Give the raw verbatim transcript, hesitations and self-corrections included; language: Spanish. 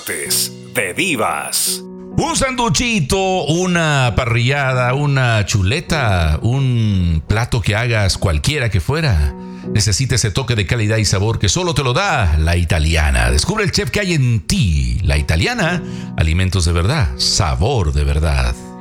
Martes de Divas. Un sanduchito, una parrillada, una chuleta, un plato que hagas cualquiera que fuera. Necesita ese toque de calidad y sabor que solo te lo da La Italiana. Descubre el chef que hay en ti. La Italiana, alimentos de verdad, sabor de verdad.